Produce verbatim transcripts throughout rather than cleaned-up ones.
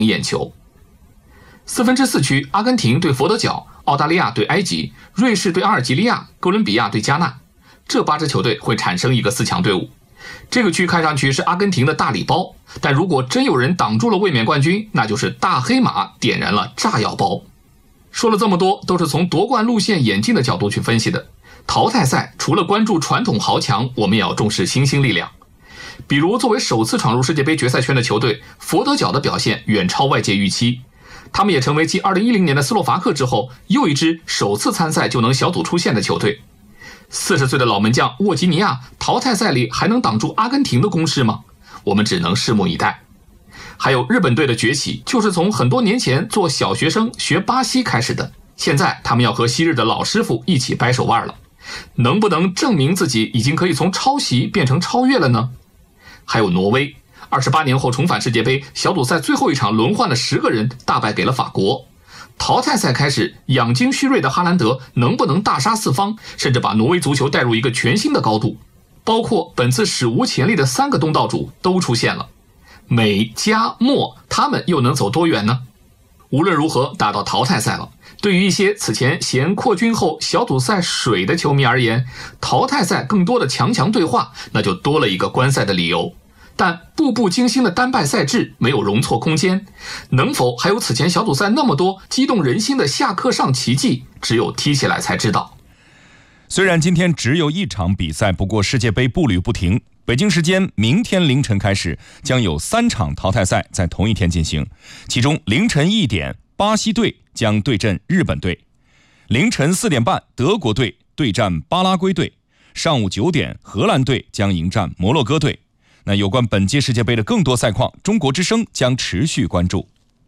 眼球。四分之四区，阿根廷对佛得角，澳大利亚对埃及，瑞士对阿尔及利亚，哥伦比亚对加纳，这八支球队会产生一个四强队伍。这个区看上去是阿根廷的大礼包，但如果真有人挡住了卫冕冠军，那就是大黑马点燃了炸药包。说了这么多，都是从夺冠路线演进的角度去分析的。淘汰赛除了关注传统豪强，我们也要重视新兴力量。比如作为首次闯入世界杯决赛圈的球队，佛得角的表现远超外界预期，他们也成为继二零一零年的斯洛伐克之后，又一支首次参赛就能小组出线的球队。四十岁的老门将沃吉尼亚，淘汰赛里还能挡住阿根廷的攻势吗？我们只能拭目以待。还有日本队的崛起，就是从很多年前做小学生学巴西开始的，现在他们要和昔日的老师傅一起掰手腕了。能不能证明自己已经可以从抄袭变成超越了呢？还有挪威，二十八年后重返世界杯，小组赛最后一场轮换了十个人，大败给了法国。淘汰赛开始，养精蓄锐的哈兰德能不能大杀四方，甚至把挪威足球带入一个全新的高度？包括本次史无前例的三个东道主都出现了，美加墨，他们又能走多远呢？无论如何，打到淘汰赛了。对于一些此前嫌扩军后小组赛水的球迷而言，淘汰赛更多的强强对话，那就多了一个观赛的理由。但步步惊心的单败赛制没有容错空间，能否还有此前小组赛那么多激动人心的下课上奇迹，只有踢起来才知道。 虽然今天只有一场比赛，不过世界杯步履不停。北京时间明天凌晨开始，将有三场淘汰赛在同一天进行，其中凌晨一点，巴西队将对阵日本队；凌晨四点半，德国队对战巴拉圭队；上午九点，荷兰队将迎战摩洛哥队。那有关本届世界杯的更多赛况，中国之声将持续关注。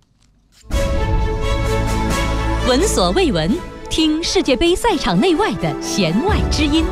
闻所未闻，听世界杯赛场内外的弦外之音。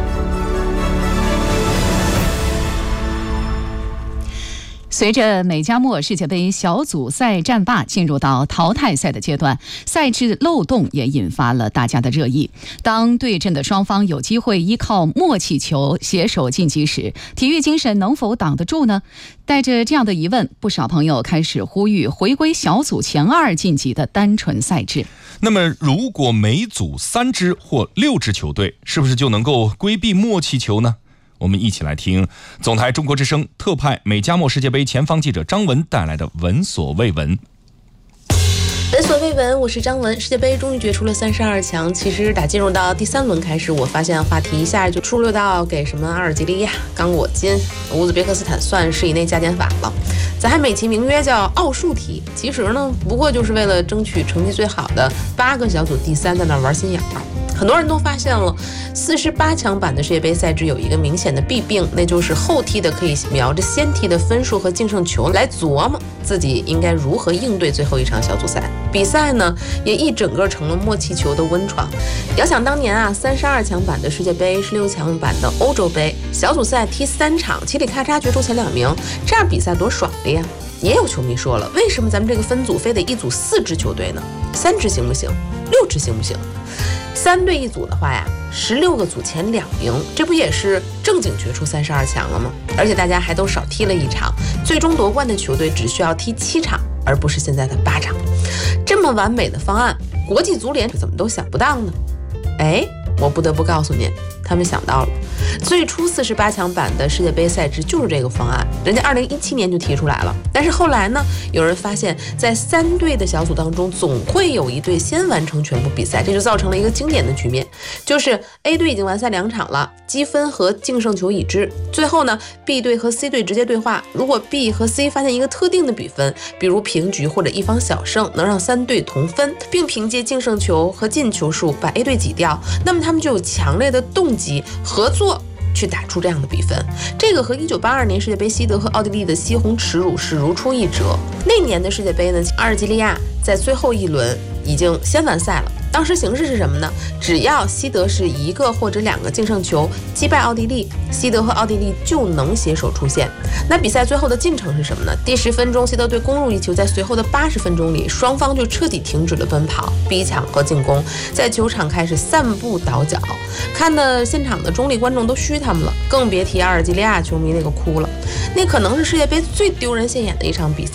随着美加墨世界杯小组赛战罢进入到淘汰赛的阶段，赛制漏洞也引发了大家的热议。当对阵的双方有机会依靠默契球携手晋级时，体育精神能否挡得住呢？带着这样的疑问，不少朋友开始呼吁回归小组前二晋级的单纯赛制。 那么如果每组三支或六支球队，是不是就能够规避默契球呢？我们一起来听总台中国之声特派美加墨世界杯前方记者张文带来的闻所未闻。 闻所未闻，我是张文。世界杯终于决出了三十二强，其实打进入到第三轮开始，我发现话题一下就出溜到给什么阿尔及利亚、刚果金、乌兹别克斯坦算是以内加减法了，咱还美其名曰叫奥数题，其实呢不过就是为了争取成绩最好的八个小组第三在那玩心眼儿。很多人都发现了四十八强版的世界杯赛制有一个明显的弊病，那就是后踢的可以瞄着先踢的分数和净胜球来琢磨自己应该如何应对最后一场小组赛。比赛呢也一整个成了默契球的温床。遥想当年啊，三十二强版的世界杯、十六强版的欧洲杯，小组赛踢三场，嘁里咔嚓决出前两名，这样比赛多爽的呀！也有球迷说了，为什么咱们这个分组非得一组四支球队呢？三支行不行？六支行不行？三队一组的话呀，十六个组前两名，这不也是正经决出三十二强了吗？而且大家还都少踢了一场，最终夺冠的球队只需要踢七场，而不是现在的八场。这么完美的方案，国际足联怎么都想不到呢？哎，我不得不告诉您，他们想到了。最初四十八强版的世界杯赛制就是这个方案，人家二零一七年就提出来了。但是后来呢，有人发现，在三队的小组当中，总会有一队先完成全部比赛，这就造成了一个经典的局面，就是 A 队已经完赛两场了，积分和净胜球已知。最后呢 ，B 队和 C 队直接对话，如果 B 和 C 发现一个特定的比分，比如平局或者一方小胜，能让三队同分，并凭借净胜球和进球数把 A 队挤掉，那么他们就有强烈的动机合作去打出这样的比分。这个和一九八二年世界杯西德和奥地利的西红耻辱是如出一辙。那年的世界杯呢，阿尔及利亚在最后一轮已经先完赛了。当时形势是什么呢？只要西德是一个或者两个净胜球击败奥地利，西德和奥地利就能携手出线。那比赛最后的进程是什么呢？第十分钟，西德队攻入一球，在随后的八十分钟里，双方就彻底停止了奔跑、逼抢和进攻，在球场开始散步倒脚，看的现场的中立观众都嘘他们了，更别提阿尔及利亚球迷那个哭了。那可能是世界杯最丢人现眼的一场比赛。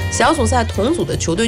小组赛同组的球队